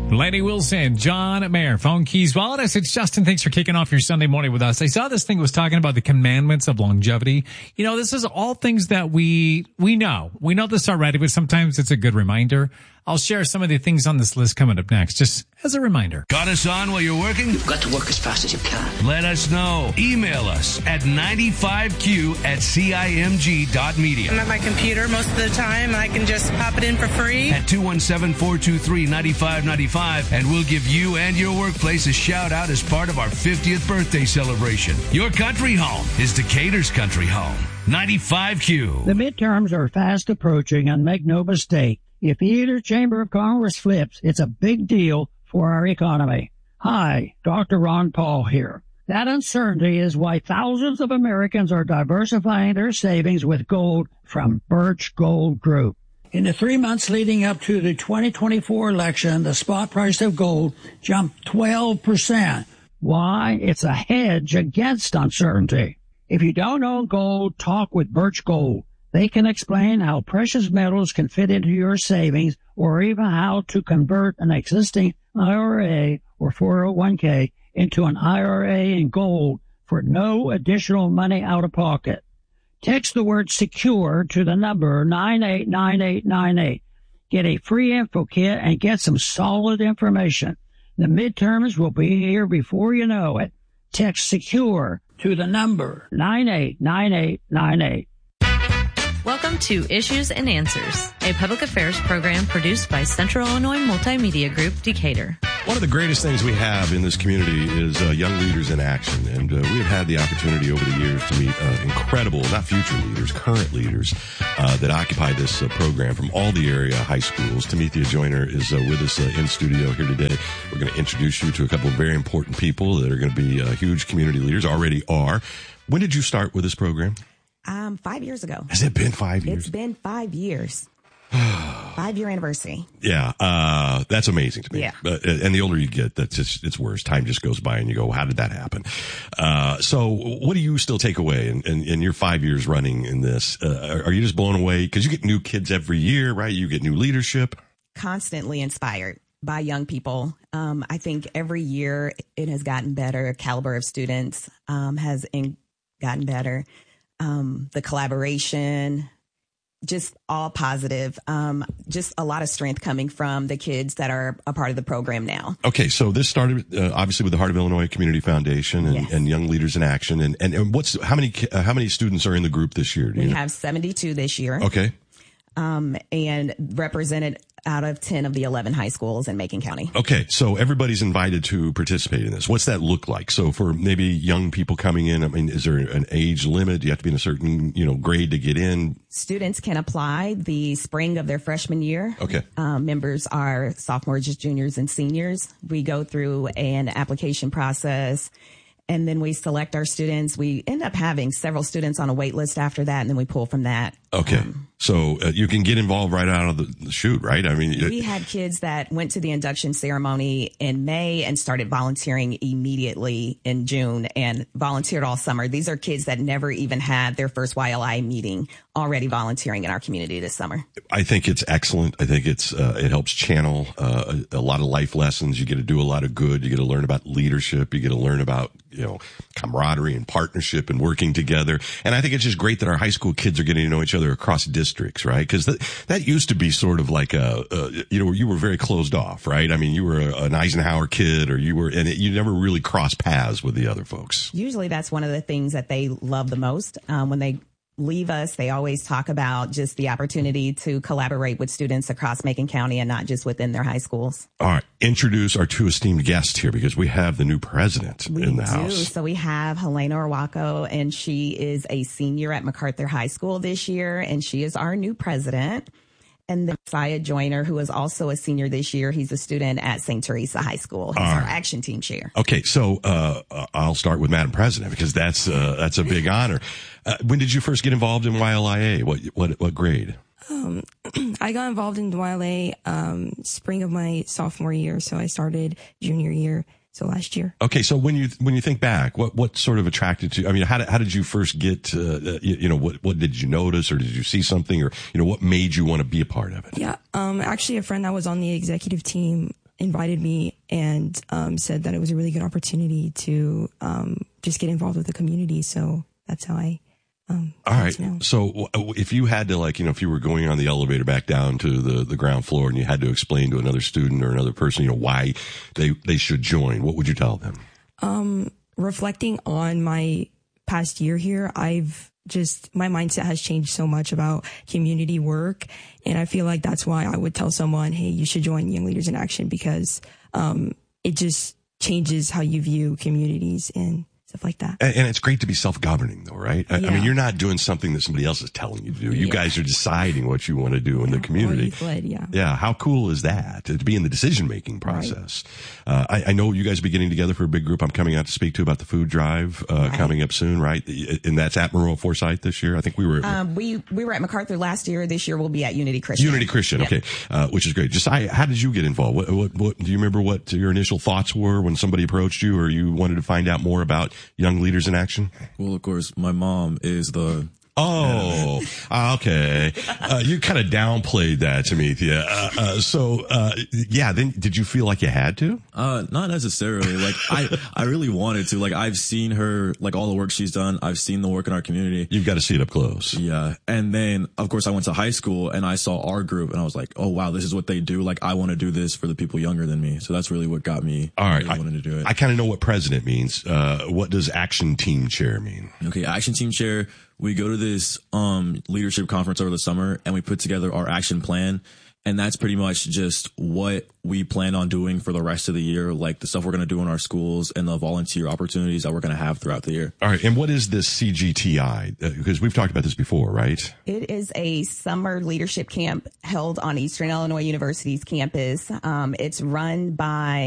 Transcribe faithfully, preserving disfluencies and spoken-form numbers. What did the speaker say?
Lenny Wilson, John Mayer, Phone Keys Wallet. It's Justin. Thanks for kicking off your Sunday morning with us. I saw this thing was talking about the commandments of longevity. You know, this is all things that we, we know. We know this already, but sometimes it's a good reminder. I'll share some of the things on this list coming up next, just as a reminder. Got us on while you're working? You've got to work as fast as you can. Let us know. Email us at ninety-five Q at C I M G dot media. I'm at my computer most of the time. I can just pop it in for free. At two one seven, four two three, nine five nine five, and we'll give you and your workplace a shout out as part of our fiftieth birthday celebration. Your country home is Decatur's country home. ninety-five Q. The midterms are fast approaching, and make no mistake, if either chamber of Congress flips, it's a big deal for our economy. Hi, Doctor Ron Paul here. That uncertainty is why thousands of Americans are diversifying their savings with gold from Birch Gold Group. In the three months leading up to the twenty twenty-four election, the spot price of gold jumped twelve percent. Why? It's a hedge against uncertainty. If you don't own gold, talk with Birch Gold. They can explain how precious metals can fit into your savings, or even how to convert an existing I R A or four oh one k into an I R A in gold for no additional money out of pocket. Text the word secure to the number nine eight nine eight nine eight. Get a free info kit and get some solid information. The midterms will be here before you know it. Text secure to the number nine eight nine eight nine eight. Welcome to Issues and Answers, a public affairs program produced by Central Illinois Multimedia Group, Decatur. One of the greatest things we have in this community is uh, young leaders in action, and uh, we have had the opportunity over the years to meet uh, incredible, not future leaders, current leaders uh, that occupy this uh, program from all the area high schools. Timothy Joyner is uh, with us uh, in studio here today. We're going to introduce you to a couple of very important people that are going to be uh, huge community leaders, already are. When did you start with this program? Um, five years ago. Has it been five years? It's been five years. Five year anniversary. Yeah, uh, that's amazing to me. Yeah. Uh, and the older you get, that's just, it's worse. Time just goes by and you go, how did that happen? Uh, so what do you still take away in, in, in your five years running in this? Uh, are you just blown away? Because you get new kids every year, right? You get new leadership. Constantly inspired by young people. Um, I think every year it has gotten better. Caliber of students um, has in, gotten better. Um, the collaboration, just all positive. Um, just a lot of strength coming from the kids that are a part of the program now. Okay, so this started uh, obviously with the Heart of Illinois Community Foundation and, yes. and Young Leaders in Action. And, and, and what's how many uh, how many students are in the group this year? Do we you know? have seventy-two this year. Okay. Um, and represented out of ten of the eleven high schools in Macon County. Okay, so everybody's invited to participate in this. What's that look like? So for maybe young people coming in, I mean, is there an age limit? Do you have to be in a certain, you know, grade to get in? Students can apply the spring of their freshman year. Okay. Um, members are sophomores, juniors, and seniors. We go through an application process, and then we select our students. We end up having several students on a wait list after that, and then we pull from that. Okay. Um, so uh, you can get involved right out of the, the chute, right? I mean, we had kids that went to the induction ceremony in May and started volunteering immediately in June and volunteered all summer. These are kids that never even had their first Y L I meeting, already volunteering in our community this summer. I think it's excellent. I think it's uh, it helps channel uh, a, a lot of life lessons. You get to do a lot of good. You get to learn about leadership. You get to learn about, you know, camaraderie and partnership and working together. And I think it's just great that our high school kids are getting to know each other across districts, right? Because that, that used to be sort of like a, a, you know, you were very closed off, right? I mean, you were a, an Eisenhower kid, or you were, and it, you never really crossed paths with the other folks. Usually that's one of the things that they love the most. Um, when they leave us, they always talk about just the opportunity to collaborate with students across Macon County and not just within their high schools. All right. Introduce our two esteemed guests here, because we have the new president we in the do. house. So we have Helena Orwako, and she is a senior at MacArthur High School this year, and she is our new president. And then Messiah Joyner, who is also a senior this year. He's a student at Saint Teresa High School. He's our action team chair. Okay, so uh, I'll start with Madam President, because that's uh, that's a big honor. Uh, when did you first get involved in Y L I A? What what what grade? Um, I got involved in Y L A um, spring of my sophomore year, so I started junior year. So last year. Okay, so when you when you think back, what what sort of attracted you? I mean, how did how did you first get? Uh, you, you know, what what did you notice, or did you see something, or you know, what made you want to be a part of it? Yeah, um, actually, a friend that was on the executive team invited me and um, said that it was a really good opportunity to um, just get involved with the community. So that's how I. Um, All right. So if you had to, like, you know, if you were going on the elevator back down to the, the ground floor and you had to explain to another student or another person, you know, why they, they should join, what would you tell them? Um, reflecting on my past year here, I've just, my mindset has changed so much about community work. And I feel like that's why I would tell someone, hey, you should join Young Leaders in Action, because um, it just changes how you view communities and stuff like that. And, and it's great to be self-governing, though, right? I, Yeah. I mean, you're not doing something that somebody else is telling you to do. You Yeah. guys are deciding what you want to do in the community. Led, yeah. Yeah. How cool is that to be in the decision-making process? Right. Uh, I, I know you guys will be getting together for a big group I'm coming out to speak to about the food drive, uh, right. coming up soon, right? And that's at Monroe Forsyth this year. I think we were. Um, we, we were at MacArthur last year. This year we'll be at Unity Christian. Unity Christian. Yep. Okay. Uh, which is great. Just, I, how did you get involved? What, what, what, do you remember what your initial thoughts were when somebody approached you or you wanted to find out more about Young Leaders in Action? Well, of course, my mom is the. Oh, okay. Uh, you kind of downplayed that to me, Thea. Uh, uh, so, uh, yeah, then did you feel like you had to? Uh, not necessarily. Like, I, I really wanted to. Like, I've seen her, like, all the work she's done. I've seen the work in our community. You've got to see it up close. Yeah. And then, of course, I went to high school and I saw our group and I was like, oh, wow, this is what they do. Like, I want to do this for the people younger than me. So that's really what got me. All right. Really I, wanting to do it. I kind of know what president means. Uh, what does action team chair mean? Okay. Action team chair. We go to this um leadership conference over the summer and we put together our action plan. And that's pretty much just what we plan on doing for the rest of the year, like the stuff we're going to do in our schools and the volunteer opportunities that we're going to have throughout the year. All right. And what is this C G T I? Uh, because we've talked about this before, right? It is a summer leadership camp held on Eastern Illinois University's campus. Um, it's run by